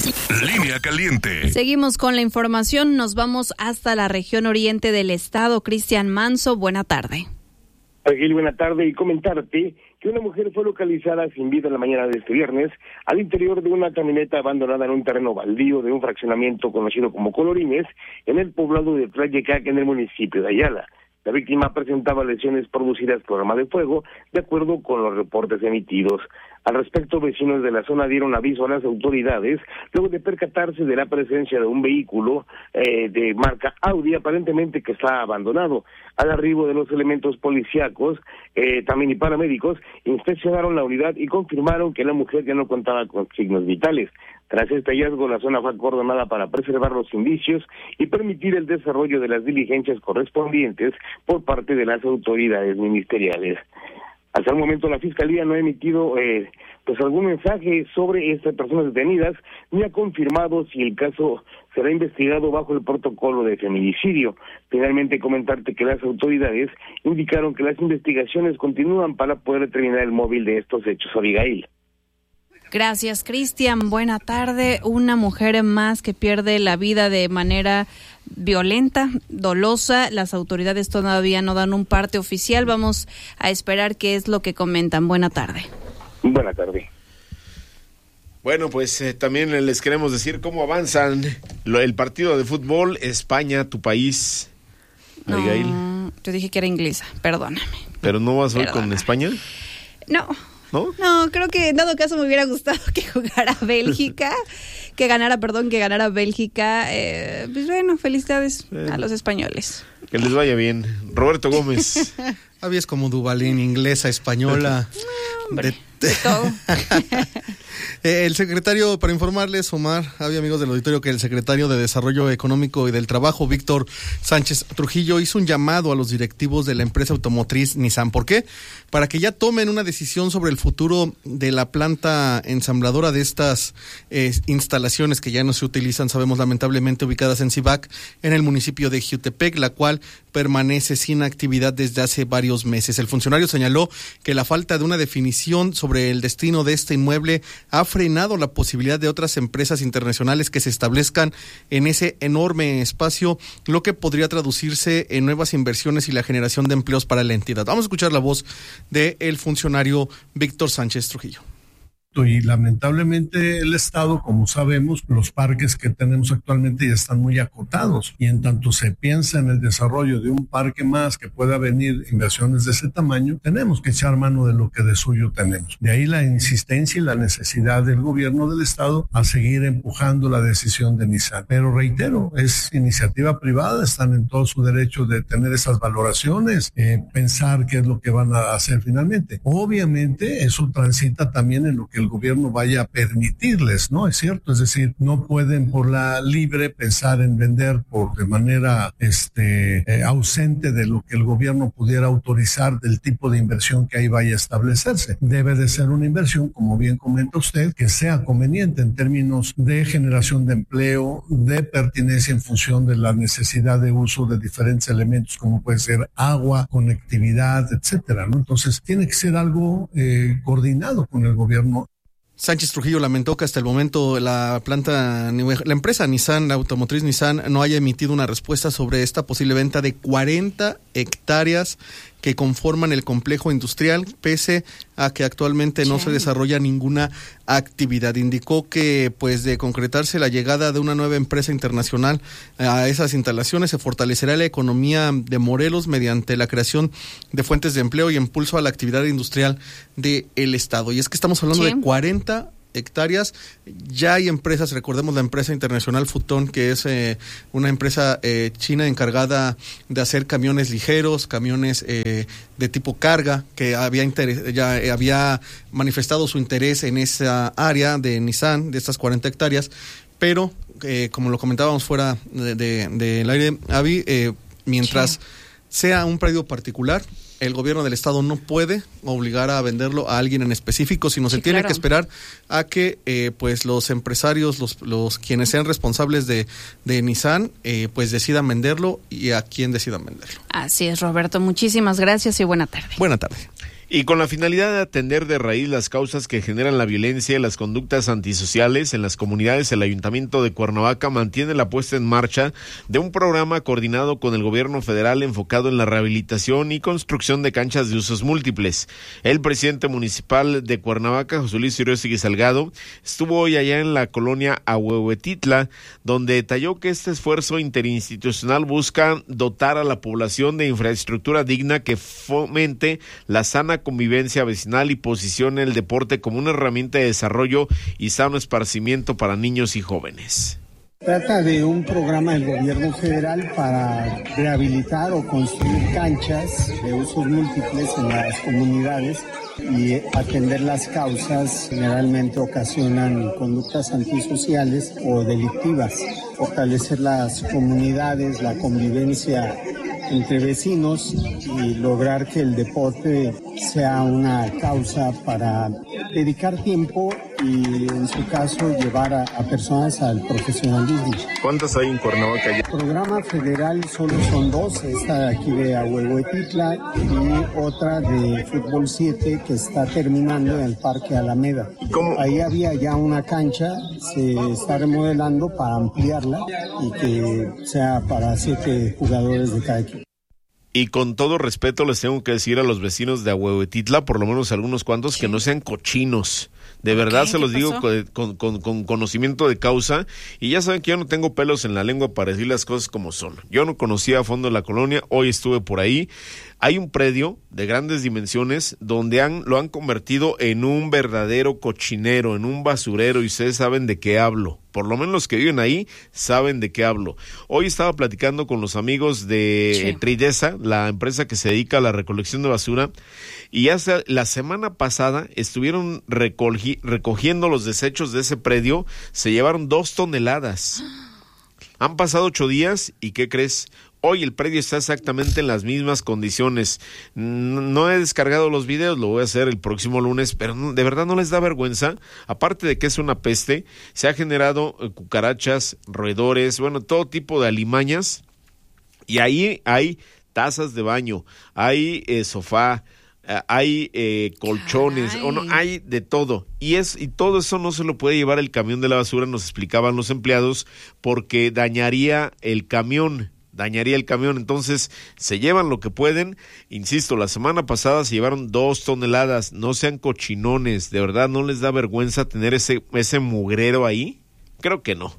Línea caliente. Seguimos con la información. Nos vamos hasta la región oriente del estado. Cristian Manso, buena tarde. Gil, buena tarde, y comentarte que una mujer fue localizada sin vida en la mañana de este viernes al interior de una camioneta abandonada en un terreno baldío de un fraccionamiento conocido como Colorines en el poblado de Tlayecac, en el municipio de Ayala. La víctima presentaba lesiones producidas por arma de fuego, de acuerdo con los reportes emitidos. Al respecto, vecinos de la zona dieron aviso a las autoridades luego de percatarse de la presencia de un vehículo de marca Audi, aparentemente que está abandonado. Al arribo de los elementos policíacos, también y paramédicos, inspeccionaron la unidad y confirmaron que la mujer ya no contaba con signos vitales. Tras este hallazgo, la zona fue acordonada para preservar los indicios y permitir el desarrollo de las diligencias correspondientes por parte de las autoridades ministeriales. Hasta el momento la Fiscalía no ha emitido algún mensaje sobre estas personas detenidas, ni ha confirmado si el caso será investigado bajo el protocolo de feminicidio. Finalmente, comentarte que las autoridades indicaron que las investigaciones continúan para poder determinar el móvil de estos hechos. Abigail. Gracias, Cristian. Buena tarde. Una mujer más que pierde la vida de manera violenta, dolosa. Las autoridades todavía no dan un parte oficial. Vamos a esperar qué es lo que comentan. Buena tarde. Buena tarde. Bueno, pues también les queremos decir cómo avanzan el partido de fútbol. España, tu país, Abigail. No, yo dije que era inglesa, perdóname. ¿Pero no vas hoy con España? No. ¿No? Creo que en dado caso me hubiera gustado que jugara Bélgica, que ganara Bélgica. Pues bueno, felicidades a los españoles. Que les vaya bien. Roberto Gómez. Habías como Duvalín, inglesa, española. De todo. El secretario, para informarles, Omar, había amigos del auditorio, que el secretario de Desarrollo Económico y del Trabajo, Víctor Sánchez Trujillo, hizo un llamado a los directivos de la empresa automotriz Nissan. ¿Por qué? Para que ya tomen una decisión sobre el futuro de la planta ensambladora de estas instalaciones que ya no se utilizan, sabemos lamentablemente, ubicadas en Cibac, en el municipio de Jiutepec, la cual permanece sin actividad desde hace varios meses. El funcionario señaló que la falta de una definición sobre el destino de este inmueble ha frenado la posibilidad de otras empresas internacionales que se establezcan en ese enorme espacio, lo que podría traducirse en nuevas inversiones y la generación de empleos para la entidad. Vamos a escuchar la voz del funcionario Víctor Sánchez Trujillo. Y lamentablemente el Estado, como sabemos, los parques que tenemos actualmente ya están muy acotados, y en tanto se piensa en el desarrollo de un parque más que pueda venir inversiones de ese tamaño, tenemos que echar mano de lo que de suyo tenemos. De ahí la insistencia y la necesidad del gobierno del Estado a seguir empujando la decisión de Nissan. Pero reitero, es iniciativa privada, están en todo su derecho de tener esas valoraciones, pensar qué es lo que van a hacer finalmente. Obviamente eso transita también en lo que el gobierno vaya a permitirles, ¿no? Es cierto, es decir, no pueden por la libre pensar en vender de manera ausente de lo que el gobierno pudiera autorizar, del tipo de inversión que ahí vaya a establecerse. Debe de ser una inversión, como bien comenta usted, que sea conveniente en términos de generación de empleo, de pertinencia en función de la necesidad de uso de diferentes elementos, como puede ser agua, conectividad, etcétera, ¿no? Entonces, tiene que ser algo coordinado con el gobierno. Sánchez Trujillo lamentó que hasta el momento la empresa Nissan, la automotriz Nissan, no haya emitido una respuesta sobre esta posible venta de 40 hectáreas que conforman el complejo industrial, pese a que actualmente no se desarrolla ninguna actividad. Indicó que, pues, de concretarse la llegada de una nueva empresa internacional a esas instalaciones, se fortalecerá la economía de Morelos mediante la creación de fuentes de empleo y impulso a la actividad industrial del Estado. Y es que estamos hablando de 40 hectáreas. Ya hay empresas, recordemos la empresa internacional Futón, que es una empresa china encargada de hacer camiones ligeros, camiones de tipo carga, que había manifestado su interés en esa área de Nissan, de estas 40 hectáreas, pero como lo comentábamos fuera del aire, Avi, mientras sea un predio particular, el gobierno del estado no puede obligar a venderlo a alguien en específico, sino se tiene que esperar a que pues los empresarios, los quienes sean responsables de Nissan, pues decidan venderlo y a quién decidan venderlo. Así es, Roberto. Muchísimas gracias y buena tarde. Buena tarde. Y con la finalidad de atender de raíz las causas que generan la violencia y las conductas antisociales en las comunidades, el Ayuntamiento de Cuernavaca mantiene la puesta en marcha de un programa coordinado con el gobierno federal enfocado en la rehabilitación y construcción de canchas de usos múltiples. El presidente municipal de Cuernavaca, José Luis Uriostegui Salgado, estuvo hoy allá en la colonia Ahuehuetitla, donde detalló que este esfuerzo interinstitucional busca dotar a la población de infraestructura digna que fomente la sana convivencia vecinal y posicione el deporte como una herramienta de desarrollo y sano esparcimiento para niños y jóvenes. Trata de un programa del gobierno federal para rehabilitar o construir canchas de usos múltiples en las comunidades y atender las causas que generalmente ocasionan conductas antisociales o delictivas, fortalecer las comunidades, la convivencia entre vecinos y lograr que el deporte sea una causa para dedicar tiempo y, en su caso, llevar a personas al profesionalismo. ¿Cuántas hay en Cuernavaca? El programa federal solo son 2, esta de aquí de Ahuehuetitla y otra de Fútbol 7 que está terminando en el Parque Alameda. ¿Cómo? Ahí había ya una cancha, se está remodelando para ampliarla y que sea para 7 jugadores de cada equipo. Y con todo respeto les tengo que decir a los vecinos de Ahuehuetitla, por lo menos algunos cuantos, sí, que no sean cochinos. De verdad se los digo con conocimiento de causa. Y ya saben que yo no tengo pelos en la lengua para decir las cosas como son. Yo no conocía a fondo la colonia, hoy estuve por ahí. Hay un predio de grandes dimensiones donde lo han convertido en un verdadero cochinero, en un basurero, y ustedes saben de qué hablo. Por lo menos los que viven ahí saben de qué hablo. Hoy estaba platicando con los amigos de Tridesa, la empresa que se dedica a la recolección de basura, y hace la semana pasada estuvieron recogiendo los desechos de ese predio, se llevaron 2 toneladas. Han pasado 8 días y ¿qué crees? Hoy el predio está exactamente en las mismas condiciones. No he descargado los videos, lo voy a hacer el próximo lunes, pero de verdad no les da vergüenza. Aparte de que es una peste, se ha generado cucarachas, roedores, bueno, todo tipo de alimañas. Y ahí hay tazas de baño, hay sofá, hay colchones, hay de todo. Y todo eso no se lo puede llevar el camión de la basura, nos explicaban los empleados, porque dañaría el camión. Entonces se llevan lo que pueden. Insisto, la semana pasada se llevaron 2 toneladas. No sean cochinones, de verdad no les da vergüenza tener ese mugrero ahí. Creo que no.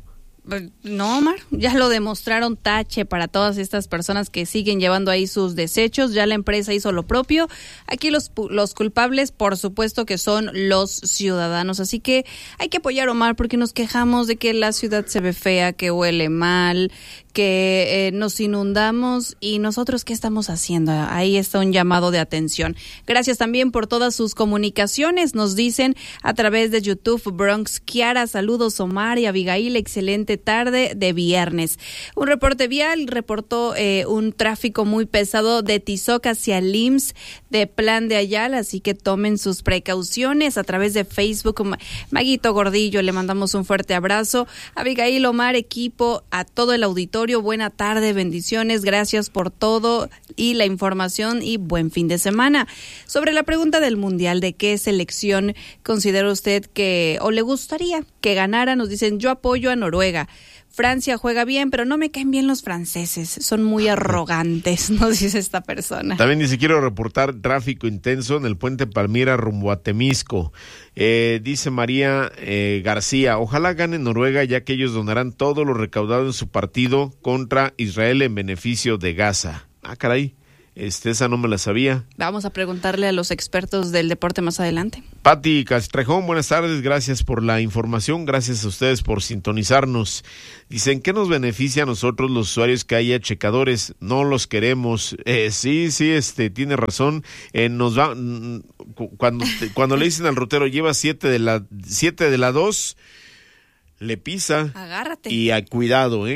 No, Omar, ya lo demostraron, tache para todas estas personas que siguen llevando ahí sus desechos. Ya la empresa hizo lo propio. Aquí los culpables, por supuesto, que son los ciudadanos. Así que hay que apoyar a Omar, porque nos quejamos de que la ciudad se ve fea, que huele mal, que nos inundamos. ¿Y nosotros qué estamos haciendo? Ahí está un llamado de atención. Gracias también por todas sus comunicaciones. Nos dicen a través de YouTube, Bronx Kiara, saludos Omar y Abigail, excelente tarde de viernes. Un reporte vial reportó un tráfico muy pesado de Tizoc hacia el IMSS de Plan de Ayala, así que tomen sus precauciones. A través de Facebook, Maguito Gordillo, le mandamos un fuerte abrazo. Abigail, Omar, equipo, a todo el auditorio, buena tarde, bendiciones, gracias por todo y la información y buen fin de semana. Sobre la pregunta del Mundial, ¿de qué selección considera usted que, o le gustaría que ganara? Nos dicen, yo apoyo a Noruega. Francia juega bien, pero no me caen bien los franceses, son muy arrogantes, nos dice esta persona. También dice, quiero reportar tráfico intenso en el puente Palmira rumbo a Temisco. Dice María García, ojalá gane Noruega, ya que ellos donarán todo lo recaudado en su partido contra Israel en beneficio de Gaza. Ah, caray. Esa no me la sabía. Vamos a preguntarle a los expertos del deporte más adelante. Pati Castrejón, buenas tardes, gracias por la información, gracias a ustedes por sintonizarnos. Dicen, ¿qué nos beneficia a nosotros los usuarios que haya checadores? No los queremos. Sí, tiene razón. Nos va cuando le dicen al rutero, lleva 7 de la 2, le pisa. Agárrate. Y cuidado.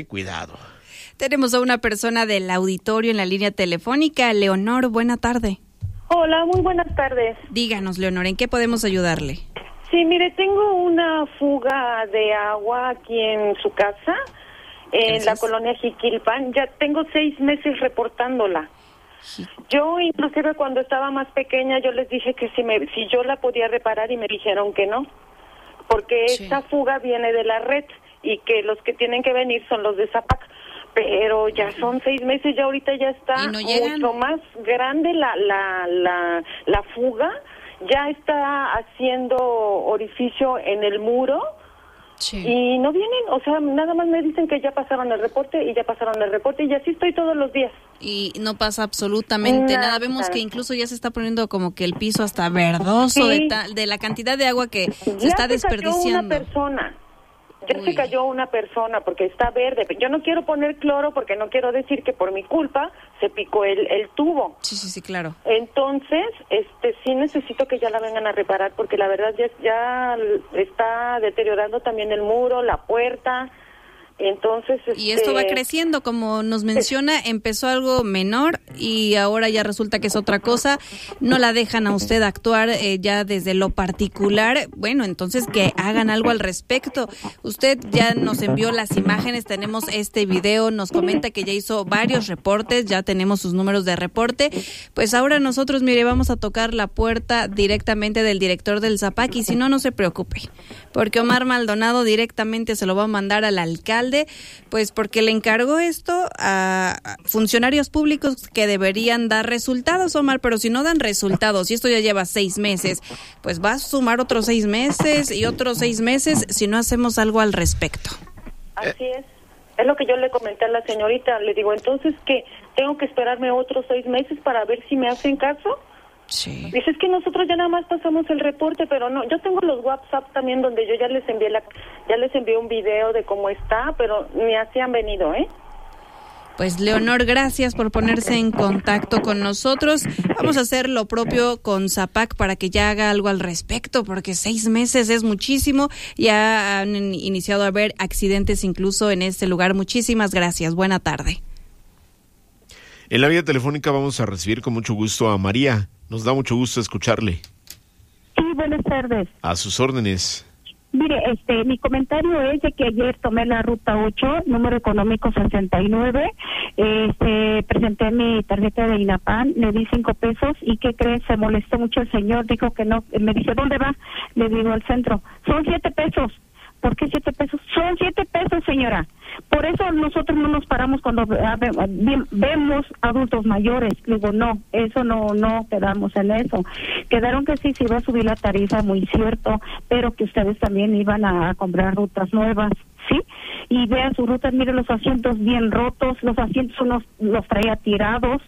Tenemos a una persona del auditorio en la línea telefónica. Leonor, buena tarde. Hola, muy buenas tardes. Díganos, Leonor, ¿en qué podemos ayudarle? Sí, mire, tengo una fuga de agua aquí en su casa, en la colonia Jiquilpan. Ya tengo 6 meses reportándola. Yo inclusive cuando estaba más pequeña yo les dije que si yo la podía reparar y me dijeron que no, porque esta fuga viene de la red y que los que tienen que venir son los de Zapac. Pero ya son 6 meses, ya ahorita ya está mucho más grande la fuga, ya está haciendo orificio en el muro. Sí. Y no vienen, o sea, nada más me dicen que ya pasaron el reporte y así estoy todos los días. Y no pasa absolutamente nada. Vemos que incluso ya se está poniendo como que el piso hasta verdoso de la cantidad de agua que se está desperdiciando. Se cayó una persona porque está verde. Yo no quiero poner cloro porque no quiero decir que por mi culpa se picó el tubo. Sí, claro. Entonces, sí necesito que ya la vengan a reparar porque la verdad ya está deteriorando también el muro, la puerta. Entonces, y esto va creciendo, como nos menciona, empezó algo menor y ahora ya resulta que es otra cosa. No la dejan a usted actuar ya desde lo particular. Bueno, entonces que hagan algo al respecto. Usted ya nos envió las imágenes, tenemos este video, nos comenta que ya hizo varios reportes, ya tenemos sus números de reporte. Pues ahora nosotros, mire, vamos a tocar la puerta directamente del director del Zapac y si no se preocupe, porque Omar Maldonado directamente se lo va a mandar al alcalde, pues porque le encargó esto a funcionarios públicos que deberían dar resultados, Omar, pero si no dan resultados, y esto ya lleva 6 meses, pues va a sumar otros 6 meses y otros 6 meses si no hacemos algo al respecto. Así es lo que yo le comenté a la señorita, le digo, entonces, ¿qué? ¿Tengo que esperarme otros 6 meses para ver si me hacen caso? Sí. Dice, es que nosotros ya nada más pasamos el reporte, pero no, yo tengo los WhatsApp también donde yo ya les envié un video de cómo está, pero ni así han venido, Pues Leonor, gracias por ponerse en contacto con nosotros. Vamos a hacer lo propio con Zapac para que ya haga algo al respecto, porque 6 meses es muchísimo. Ya han iniciado a haber accidentes incluso en este lugar. Muchísimas gracias. Buena tarde. En la vía telefónica vamos a recibir con mucho gusto a María. Nos da mucho gusto escucharle. Sí, buenas tardes. A sus órdenes. Mire, mi comentario es de que ayer tomé la ruta 8, número económico 69, presenté mi tarjeta de INAPAN, le di 5 pesos y ¿qué crees? Se molestó mucho el señor, dijo que no, me dice, ¿dónde va? Le digo, al centro, son 7 pesos. ¿Por qué 7 pesos? Son 7 pesos, señora. Por eso nosotros no nos paramos cuando vemos adultos mayores. Digo, no, eso no quedamos en eso. Quedaron que sí se iba a subir la tarifa, muy cierto, pero que ustedes también iban a comprar rutas nuevas, ¿sí? Y vean sus rutas, mire los asientos bien rotos, los asientos los traía tirados.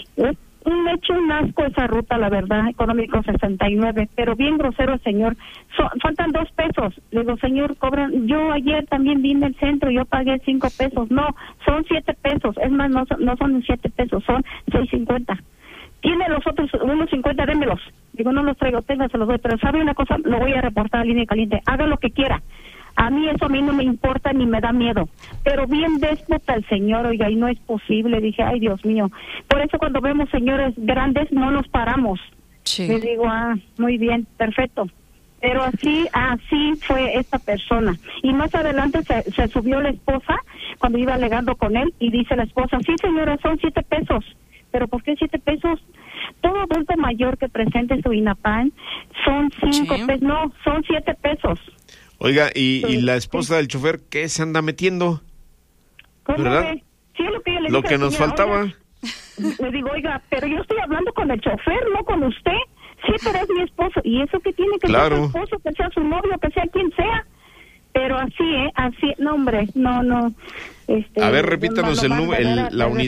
Me echó un asco esa ruta, la verdad, económico 69, pero bien grosero el señor. Faltan 2 pesos. Le digo, señor, cobran. Yo ayer también vine al centro, yo pagué 5 pesos. No, son 7 pesos. Es más, no son 7 pesos, son 6.50. Tiene los otros, unos 50, démelos. Digo, no los traigo, se los doy. Pero ¿sabe una cosa? Lo voy a reportar a Línea Caliente. Haga lo que quiera. A mí eso a mí no me importa ni me da miedo. Pero bien déspota el señor, oiga, y no es posible. Dije, ay, Dios mío. Por eso cuando vemos señores grandes no nos paramos. Sí. Le digo, muy bien, perfecto. Pero así fue esta persona. Y más adelante se subió la esposa cuando iba alegando con él y dice la esposa, sí señora, son 7 pesos. ¿Pero por qué 7 pesos? Todo adulto mayor que presente su INAPAN son 5 pesos. No, son 7 pesos. Oiga, ¿y la esposa del chofer qué se anda metiendo? ¿Verdad? Sí, es lo que yo le Lo dije, que nos faltaba. Oiga, le digo, oiga, pero yo estoy hablando con el chofer, no con usted. Sí, pero es mi esposo. ¿Y eso qué tiene que ser su esposo? Que sea su novio, que sea quien sea. Pero así, no hombre, no. A ver, repítanos la unidad.